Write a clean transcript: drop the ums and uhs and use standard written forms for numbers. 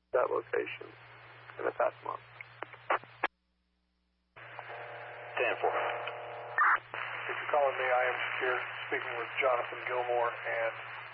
that location in the past month. 10-4. If you're calling me, I am secure, speaking with Jonathan Gilmore, and